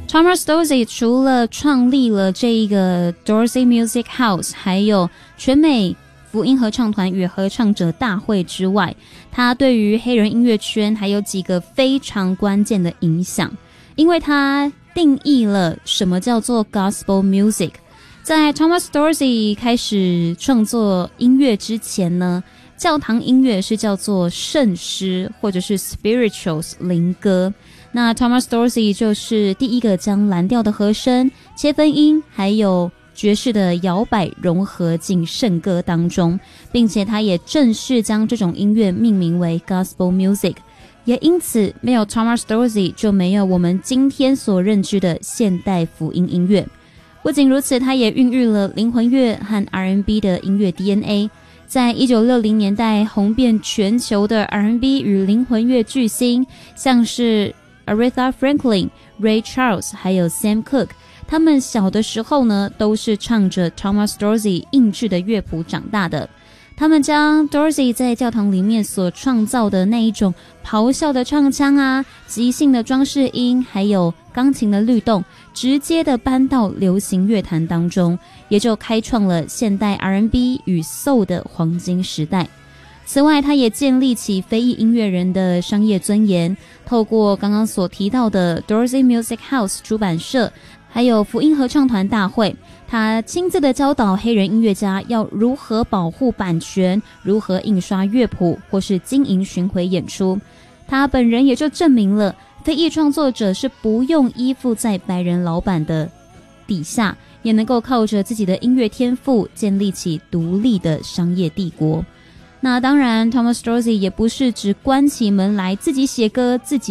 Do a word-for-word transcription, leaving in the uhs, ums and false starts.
Thomas Dorsey 除了创立了这一个 Dorsey Music House 还有全美福音合唱团与合唱者大会之外，他对于黑人音乐圈还有几个非常关键的影响，因为他定义了什么叫做 Gospel Music。 在 Thomas Dorsey 开始创作音乐之前呢，教堂音乐是叫做圣诗或者是 spirituals 灵歌。那 Thomas Dorsey 就是第一个将蓝调的和声、切分音还有爵士的摇摆融合进圣歌当中，并且他也正式将这种音乐命名为 Gospel Music。 也因此没有 Thomas Dorsey 就没有我们今天所认知的现代福音音乐。不仅如此，他也孕育了灵魂乐和 R and B 的音乐 D N A。 在一九六零年代红遍全球的 R and B 与灵魂乐巨星，像是Aretha Franklin、Ray Charles 还有 Sam Cooke， 他们小的时候呢都是唱着 Thomas Dorsey 印制的乐谱长大的。他们将 Dorsey 在教堂里面所创造的那一种咆哮的唱腔啊、即兴的装饰音还有钢琴的律动，直接的搬到流行乐坛当中，也就开创了现代 R and B 与 Soul 的黄金时代。此外，他也建立起非裔音乐人的商业尊严，透过刚刚所提到的 Dorsey Music House 出版社还有福音合唱团大会，他亲自的教导黑人音乐家要如何保护版权，如何印刷乐谱或是经营巡回演出。他本人也就证明了非裔创作者是不用依附在白人老板的底下，也能够靠着自己的音乐天赋建立起独立的商业帝国。那当然 Thomas Dorsey 也不是只关起门来自己写歌自己